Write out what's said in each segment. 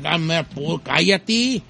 cállate.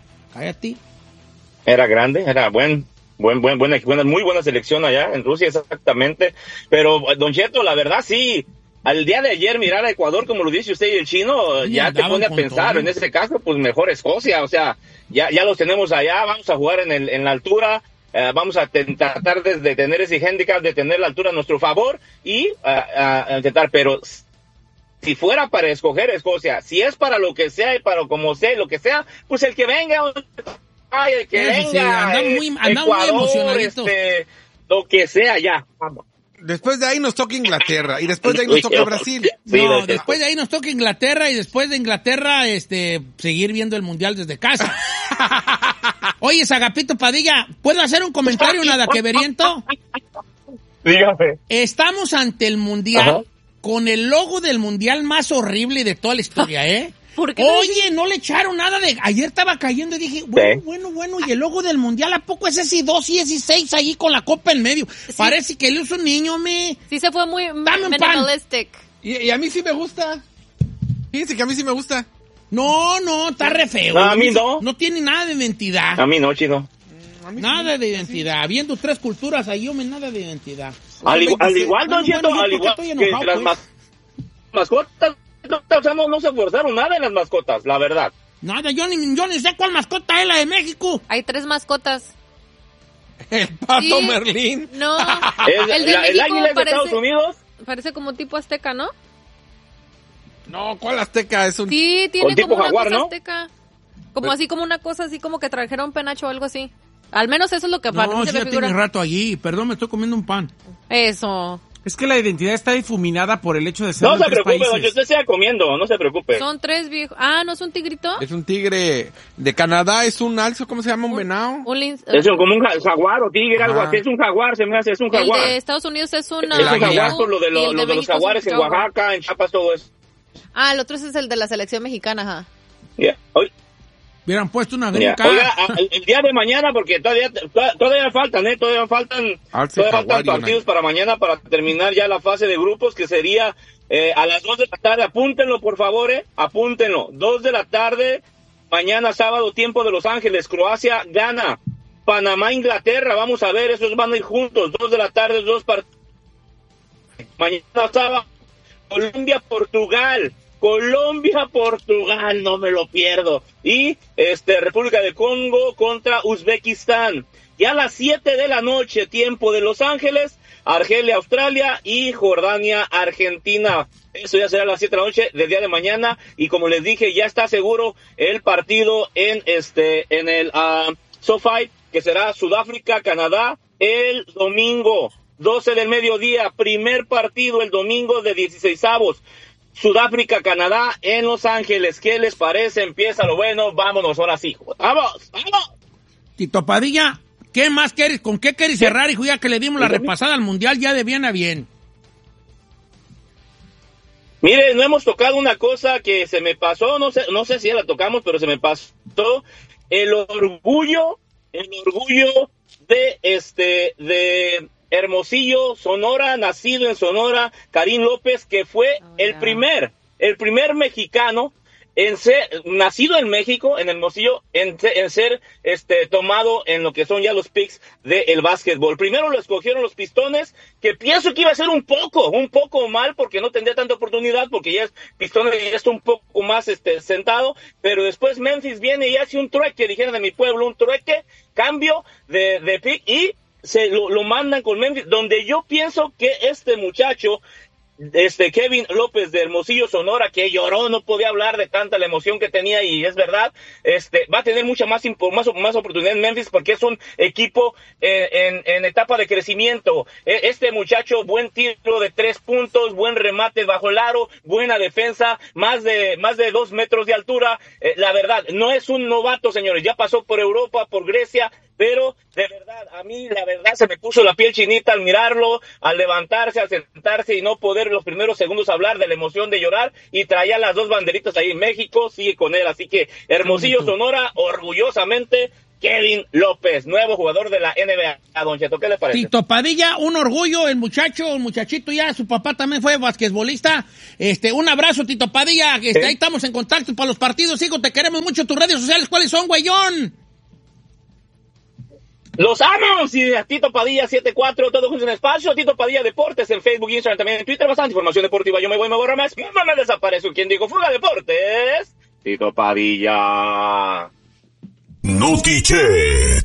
Era grande, era buena, muy buena selección allá en Rusia, exactamente. Pero, Don Cheto, la verdad sí, al día de ayer mirar a Ecuador, como lo dice usted y el chino, ya te pone a pensar, en ese caso, pues mejor Escocia, o sea, ya los tenemos allá, vamos a jugar en la altura, vamos a tratar de tener ese handicap, de tener la altura a nuestro favor y intentar, pero si fuera para escoger Escocia, si es para lo que sea y para como sea, lo que sea, pues el que venga, el que venga, sí, andamos muy emocionaditos. Lo que sea, ya, vamos. Después de ahí nos toca Inglaterra y después de ahí nos toca Brasil. No, después de ahí nos toca Inglaterra y después de Inglaterra, seguir viendo el Mundial desde casa. Oye, Agapito Padilla, ¿puedo hacer un comentario nada que veriento? Dígame. Estamos ante el Mundial. Ajá. Con el logo del Mundial más horrible de toda la historia, ¿eh? ¿Por qué? Oye, no le echaron nada de... Ayer estaba cayendo y dije, bueno, y el logo del Mundial, ¿a poco es ese 2 y ese 6 ahí con la copa en medio? Sí. Parece que él es un niño, Sí, se fue muy minimalistic. Y a mí sí me gusta. Fíjense que a mí sí me gusta. No, está re feo. No, a mí no. No tiene nada de identidad. A mí no, chino. Nada de identidad. Viendo 3 culturas ahí, hombre, nada de identidad. Al igual, Don Cheto, al igual que las mascotas, no se esforzaron nada en las mascotas, la verdad. Nada, yo ni sé cuál mascota es la de México. Hay 3 mascotas. El pato Merlín. No, el águila de Estados Unidos. Parece como tipo azteca, ¿no? No, ¿cuál azteca? Es un... Sí, tiene como una jaguar, cosa ¿no? azteca. Como así, como una cosa así, como que trajeron un penacho o algo así. Al menos eso es lo que parece. No, sí, ya tiene rato allí. Perdón, me estoy comiendo un pan. Eso. Es que la identidad está difuminada por el hecho de ser No de se 3 preocupe, países. usted siga comiendo, no se preocupe. Son 3 viejos. Ah, ¿no es un tigrito? Es un tigre de Canadá, es un alce, ¿cómo se llama? ¿Un venado? Es como un jaguar o tigre, algo así. Es un jaguar, se me hace, es un jaguar. El de Estados Unidos es un... Es un jaguar por lo de los jaguares en Oaxaca, en Chiapas, todo eso. Ah, el otro es el de la selección mexicana, ajá. Yeah. Hubieran puesto una gringa. Oiga, el día de mañana, porque todavía faltan, todavía faltan partidos para mañana para terminar ya la fase de grupos, que sería a las 2 de la tarde. Apúntenlo, por favor, apúntenlo. 2 de la tarde, mañana sábado, tiempo de Los Ángeles. Croacia gana. Panamá, Inglaterra, vamos a ver, esos van a ir juntos. 2 de la tarde, 2 partidos. Mañana sábado, Colombia, Portugal, no me lo pierdo. Y República del Congo contra Uzbekistán. Y a las 7 de la noche, tiempo de Los Ángeles, Argelia, Australia y Jordania, Argentina. Eso ya será a las 7 de la noche del día de mañana. Y como les dije, ya está seguro el partido en el SoFi, que será Sudáfrica, Canadá, el domingo, 12 del mediodía. Primer partido el domingo de 16avos. Sudáfrica, Canadá, en Los Ángeles. ¿Qué les parece? Empieza lo bueno. Vámonos, ahora sí. ¡Vamos! Tito Padilla, ¿qué más quieres? ¿Con qué quieres cerrar, hijo? Ya que le dimos la repasada al Mundial ya de bien a bien. Mire, no hemos tocado una cosa que se me pasó, no sé si ya la tocamos, pero se me pasó. El orgullo de Hermosillo, Sonora, nacido en Sonora, Karim López, que fue el primer mexicano en ser, nacido en México, en Hermosillo, en ser tomado en lo que son ya los picks del básquetbol. Primero lo escogieron los Pistones, que pienso que iba a ser un poco mal, porque no tendría tanta oportunidad, porque ya es Pistones y ya está un poco más sentado, pero después Memphis viene y hace un trueque, dijeron de mi pueblo, un trueque, cambio de pick, y lo mandan con Memphis, donde yo pienso que este muchacho, Kevin López de Hermosillo, Sonora, que lloró, no podía hablar de tanta la emoción que tenía, y es verdad, va a tener mucha más oportunidad en Memphis, porque es un equipo en etapa de crecimiento. Este muchacho, buen tiro de 3 puntos, buen remate bajo el aro, buena defensa, más de 2 metros de altura. La verdad, no es un novato, señores, ya pasó por Europa, por Grecia, pero de verdad, a mí la verdad se me puso la piel chinita al mirarlo, al levantarse, al sentarse y no poder los primeros segundos hablar de la emoción de llorar, y traía las 2 banderitas ahí en México, sigue con él, así que Hermosillo, Sonora, orgullosamente Kevin López, nuevo jugador de la NBA. Don Cheto, ¿qué le parece? Tito Padilla, un orgullo, el muchachito ya, su papá también fue basquetbolista. Un abrazo, Tito Padilla, ahí estamos en contacto para los partidos, hijo, te queremos mucho. Tus redes sociales, ¿cuáles son, güeyón? Los amo, y a Tito Padilla 74, todo junto en espacio, Tito Padilla Deportes en Facebook, Instagram, también en Twitter, bastante información deportiva. Yo me voy, me borro más, no me desaparezco. ¿Quién dijo Fuga Deportes? Tito Padilla. Notiche.